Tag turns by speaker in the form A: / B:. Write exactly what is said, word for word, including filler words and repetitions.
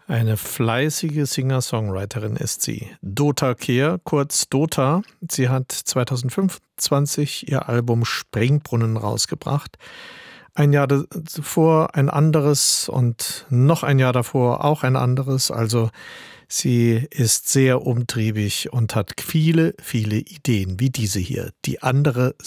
A: Eine fleißige Singer-Songwriterin ist sie. Dota Kehr, kurz Dota. Sie hat zweitausendfünfundzwanzig ihr Album Springbrunnen rausgebracht. Ein Jahr zuvor ein anderes und noch ein Jahr davor auch ein anderes. Also sie ist sehr umtriebig und hat viele, viele Ideen, wie diese hier. Die andere